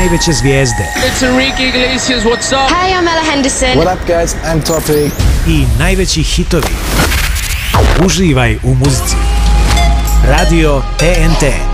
najveće zvijezde. It's Enrique Iglesias, what's up? Hey, I'm Ella Henderson. What up guys, I'm Topi. I najveći hitovi. Uživaj u muzici. Radio TNT.